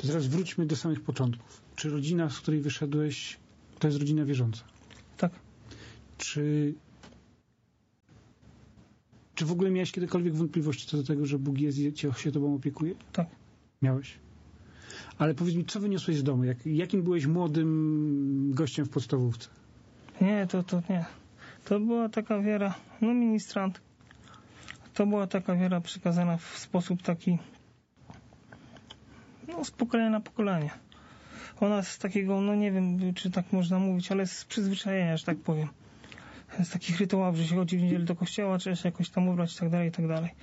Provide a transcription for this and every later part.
To teraz wróćmy do samych początków. Czy rodzina, z której wyszedłeś, to jest rodzina wierząca? Tak. Czy w ogóle miałeś kiedykolwiek wątpliwości co do tego, że Bóg jest i się tobą opiekuje? Tak. Miałeś. Ale powiedz mi, co wyniosłeś z domu? Jakim byłeś młodym gościem w podstawówce? Nie, to nie. To była taka wiara, ministrant. To była taka wiara przekazana w sposób taki, z pokolenia na pokolenie. Ona z takiego, nie wiem, czy tak można mówić, ale z przyzwyczajenia, że tak powiem. Z takich rytuałów, że się chodzi w niedzielę do kościoła, trzeba się jakoś tam ubrać i tak dalej, i tak dalej.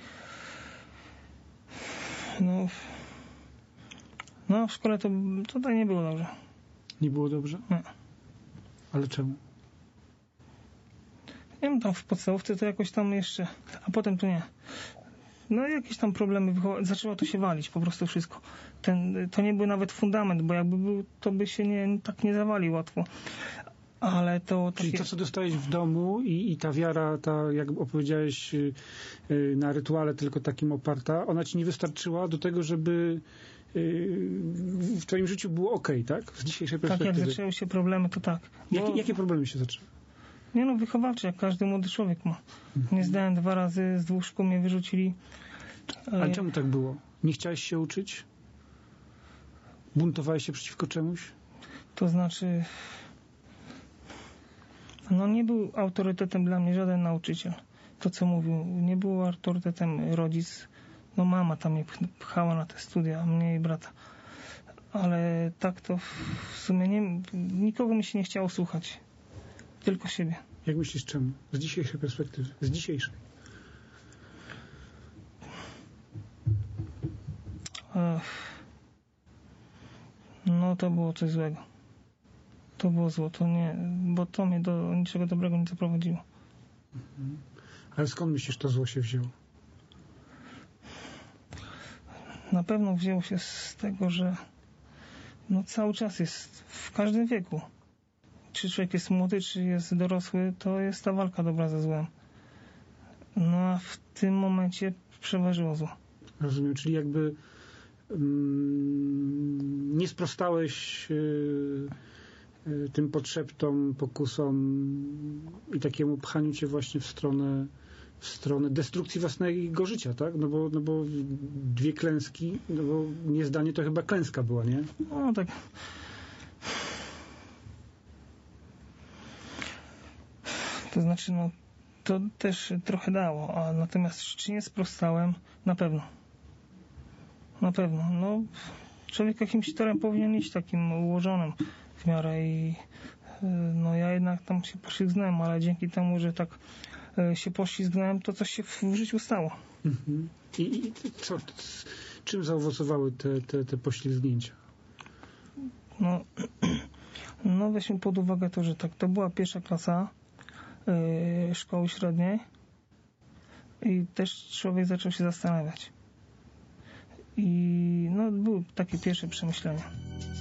W szkole to tak nie było dobrze. Nie było dobrze? Nie. Ale czemu? Nie wiem, tam w podstawówce to jakoś tam jeszcze, a potem to nie. Jakieś tam problemy, zaczęło to się walić, po prostu wszystko. To nie był nawet fundament, bo jakby był, to by się tak nie zawalił łatwo. Ale to... Czyli to, co dostałeś w domu i ta wiara, jak opowiedziałeś, na rytuale tylko takim oparta, ona ci nie wystarczyła do tego, żeby w twoim życiu było okej, tak? Z dzisiejszej perspektywy. Tak, jak zaczęły się problemy, to tak. Jakie problemy się zaczęły? Wychowawcze, jak każdy młody człowiek ma. Nie zdałem 2 razy, z 2 szkół mnie wyrzucili. Ale czemu tak było? Nie chciałeś się uczyć? Buntowałeś się przeciwko czemuś? To znaczy... nie był autorytetem dla mnie żaden nauczyciel. To, co mówił, nie był autorytetem rodzic. Mama tam mnie pchała na te studia, a mnie i brata. Ale tak to w sumie nikogo mi się nie chciało słuchać. Tylko siebie. Jak myślisz, czemu? Z dzisiejszej perspektywy. Z dzisiejszej. To było coś złego. To było zło. To nie, bo to mnie do niczego dobrego nie zaprowadziło. Ale skąd myślisz, to zło się wzięło? Na pewno wzięło się z tego, że cały czas jest w każdym wieku. Czy człowiek jest młody, czy jest dorosły, to jest ta walka dobra ze złem. A w tym momencie przeważyło zło. Rozumiem, czyli jakby nie sprostałeś tym potrzeptom, pokusom i takiemu pchaniu cię właśnie w stronę destrukcji własnego życia, tak? No bo 2 klęski, bo niezdanie to chyba klęska była, nie? Tak. To znaczy, to też trochę dało, a natomiast czy nie sprostałem? Na pewno. Na pewno. Człowiek jakimś torem powinien iść takim ułożonym w miarę i ja jednak tam się poślizgnąłem, ale dzięki temu, że tak się poślizgnąłem, to coś się w życiu stało. Mhm. I co? Czym zaowocowały te poślizgnięcia? Weźmy pod uwagę to, że tak, to była 1. klasa szkoły średniej i też człowiek zaczął się zastanawiać. I były takie pierwsze przemyślenia.